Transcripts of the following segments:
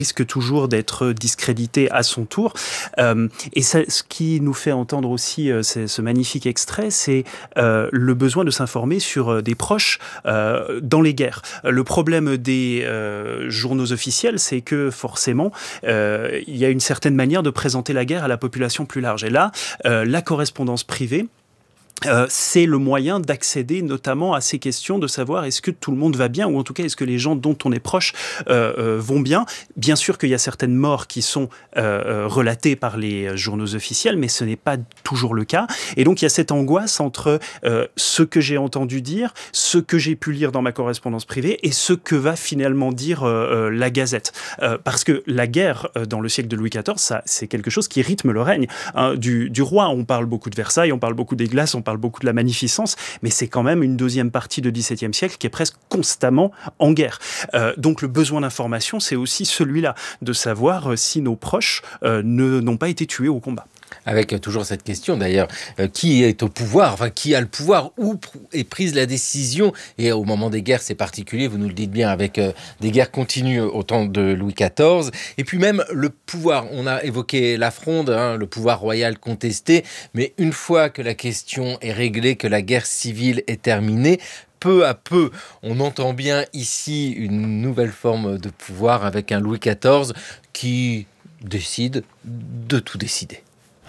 risque toujours d'être discrédité à son tour. Et ça, ce qui nous fait entendre aussi ce magnifique extrait, c'est le besoin de s'informer sur des proches dans les guerres. Le problème des journaux officiels, c'est que forcément, il y a une certaine manière de présenter la guerre à la population plus large. Et là, la correspondance privée, c'est le moyen d'accéder notamment à ces questions, de savoir est-ce que tout le monde va bien, ou en tout cas est-ce que les gens dont on est proche vont bien. Bien sûr qu'il y a certaines morts qui sont relatées par les journaux officiels, mais ce n'est pas toujours le cas. Et donc il y a cette angoisse entre ce que j'ai entendu dire, ce que j'ai pu lire dans ma correspondance privée, et ce que va finalement dire la Gazette. Parce que la guerre dans le siècle de Louis XIV, ça, c'est quelque chose qui rythme le règne du roi. On parle beaucoup de Versailles, on parle beaucoup des glaces, on parle beaucoup de la magnificence, mais c'est quand même une deuxième partie du XVIIe siècle qui est presque constamment en guerre. Donc le besoin d'information, c'est aussi celui-là, de savoir si nos proches n'ont pas été tués au combat. Avec toujours cette question d'ailleurs, qui est au pouvoir, enfin qui a le pouvoir, où est prise la décision, et au moment des guerres c'est particulier, vous nous le dites bien, avec des guerres continues au temps de Louis XIV, et puis même le pouvoir, on a évoqué la Fronde, le pouvoir royal contesté, mais une fois que la question est réglée, que la guerre civile est terminée, peu à peu, on entend bien ici une nouvelle forme de pouvoir avec un Louis XIV qui décide de tout décider.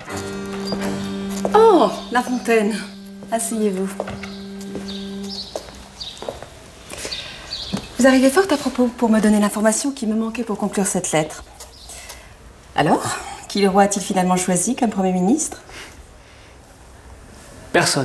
Oh, La Fontaine, asseyez-vous. Vous arrivez fort à propos pour me donner l'information qui me manquait pour conclure cette lettre. Alors, qui le roi a-t-il finalement choisi comme Premier ministre ? Personne.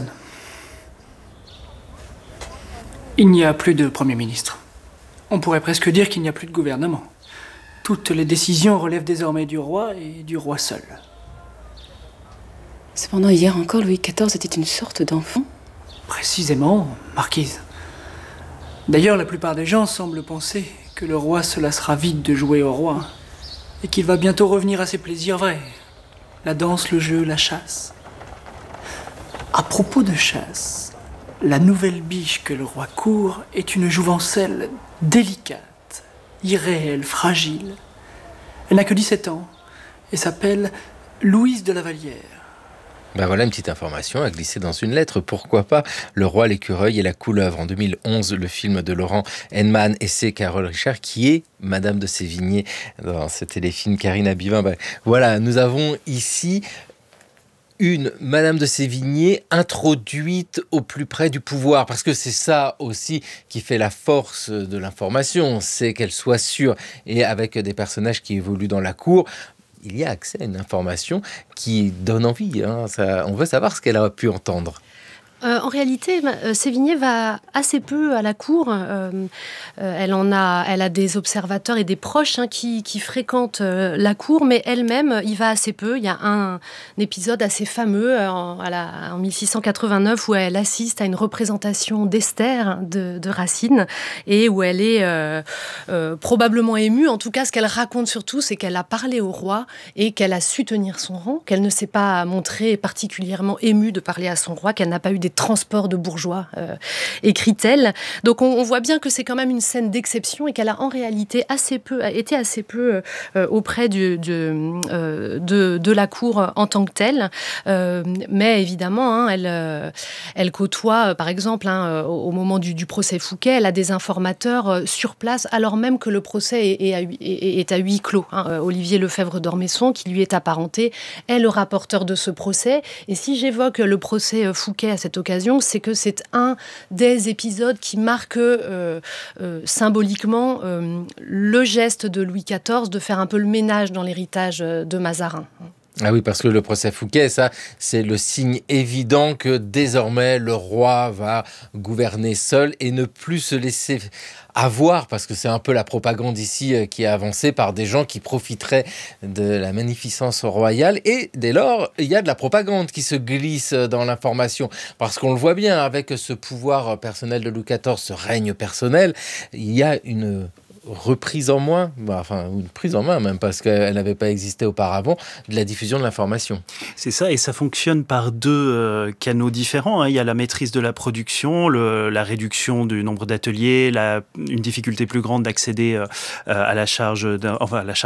Il n'y a plus de Premier ministre. On pourrait presque dire qu'il n'y a plus de gouvernement. Toutes les décisions relèvent désormais du roi et du roi seul. Cependant, hier encore, Louis XIV était une sorte d'enfant. Précisément, marquise. D'ailleurs, la plupart des gens semblent penser que le roi se lassera vite de jouer au roi et qu'il va bientôt revenir à ses plaisirs vrais. La danse, le jeu, la chasse. À propos de chasse, la nouvelle biche que le roi court est une jouvencelle délicate, irréelle, fragile. Elle n'a que 17 ans et s'appelle Louise de la Vallière. Ben voilà une petite information à glisser dans une lettre. Pourquoi pas Le Roi, l'écureuil et la couleuvre. En 2011, le film de Laurent Henman et c'est Carole Richard qui est Madame de Sévigné dans ce téléfilm. Karine Abivin. Ben voilà, nous avons ici une Madame de Sévigné introduite au plus près du pouvoir, parce que c'est ça aussi qui fait la force de l'information, c'est qu'elle soit sûre, et avec des personnages qui évoluent dans la cour, il y a accès à une information qui donne envie. On veut savoir ce qu'elle a pu entendre. En réalité, Sévigné va assez peu à la cour. Elle a des observateurs et des proches qui fréquentent la cour, mais elle-même y va assez peu. Il y a un épisode assez fameux en 1689 où elle assiste à une représentation d'Esther de Racine et où elle est probablement émue. En tout cas, ce qu'elle raconte surtout, c'est qu'elle a parlé au roi et qu'elle a su tenir son rang, qu'elle ne s'est pas montrée particulièrement émue de parler à son roi, qu'elle n'a pas eu des transports de bourgeois, écrit-elle. Donc on voit bien que c'est quand même une scène d'exception et qu'elle a en réalité été assez peu auprès de la cour en tant que telle. Mais évidemment, elle côtoie, par exemple, au moment du procès Fouquet, elle a des informateurs sur place, alors même que le procès est à huis clos. Olivier Lefebvre d'Ormesson, qui lui est apparenté, est le rapporteur de ce procès. Et si j'évoque le procès Fouquet à cette occasion, c'est que c'est un des épisodes qui marque symboliquement le geste de Louis XIV de faire un peu le ménage dans l'héritage de Mazarin. Ah oui, parce que le procès Fouquet, ça, c'est le signe évident que désormais le roi va gouverner seul et ne plus se laisser avoir, parce que c'est un peu la propagande ici qui est avancée par des gens qui profiteraient de la magnificence royale. Et dès lors, il y a de la propagande qui se glisse dans l'information, parce qu'on le voit bien, avec ce pouvoir personnel de Louis XIV, ce règne personnel, il y a une reprise en main, enfin une prise en main même, parce qu'elle n'avait pas existé auparavant, de la diffusion de l'information. C'est ça, et ça fonctionne par deux canaux différents. Il y a la maîtrise de la production, la réduction du nombre d'ateliers, une difficulté plus grande d'accéder à la charge